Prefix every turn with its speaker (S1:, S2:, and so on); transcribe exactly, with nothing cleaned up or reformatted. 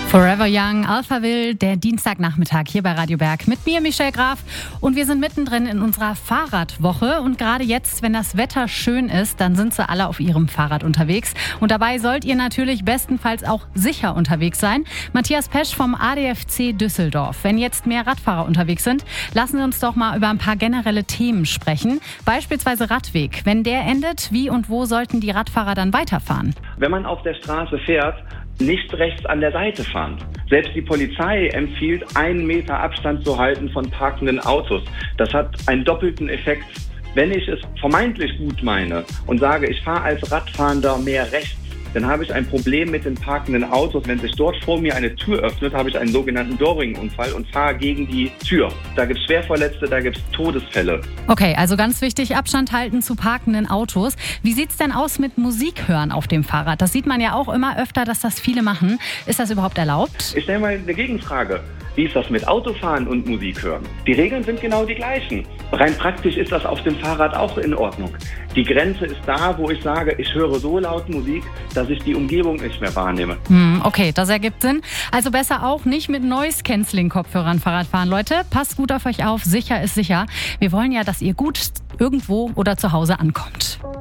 S1: Forever Young, Alphaville, der Dienstagnachmittag hier bei Radio Berg mit mir, Michelle Graf. Und wir sind mittendrin in unserer Fahrradwoche. Und gerade jetzt, wenn das Wetter schön ist, dann sind sie alle auf ihrem Fahrrad unterwegs. Und dabei sollt ihr natürlich bestenfalls auch sicher unterwegs sein. Matthias Pesch vom A D F C Düsseldorf. Wenn jetzt mehr Radfahrer unterwegs sind, lassen Sie uns doch mal über ein paar generelle Themen sprechen. Beispielsweise Radweg. Wenn der endet, wie und wo sollten die Radfahrer dann weiterfahren?
S2: Wenn man auf der Straße fährt, nicht rechts an der Seite fahren. Selbst die Polizei empfiehlt, einen Meter Abstand zu halten von parkenden Autos. Das hat einen doppelten Effekt. Wenn ich es vermeintlich gut meine und sage, ich fahre als Radfahrender mehr rechts, dann habe ich ein Problem mit den parkenden Autos. Wenn sich dort vor mir eine Tür öffnet, habe ich einen sogenannten Doorring-Unfall und fahre gegen die Tür. Da gibt es Schwerverletzte, da gibt es Todesfälle.
S1: Okay, also ganz wichtig, Abstand halten zu parkenden Autos. Wie sieht es denn aus mit Musik hören auf dem Fahrrad? Das sieht man ja auch immer öfter, dass das viele machen. Ist das überhaupt erlaubt?
S2: Ich stelle mal eine Gegenfrage. Wie ist das mit Autofahren und Musik hören? Die Regeln sind genau die gleichen. Rein praktisch ist das auf dem Fahrrad auch in Ordnung. Die Grenze ist da, wo ich sage, ich höre so laut Musik, dass ich die Umgebung nicht mehr wahrnehme.
S1: Hm, okay, das ergibt Sinn. Also besser auch nicht mit Noise-Canceling-Kopfhörern Fahrrad fahren. Leute, passt gut auf euch auf. Sicher ist sicher. Wir wollen ja, dass ihr gut irgendwo oder zu Hause ankommt.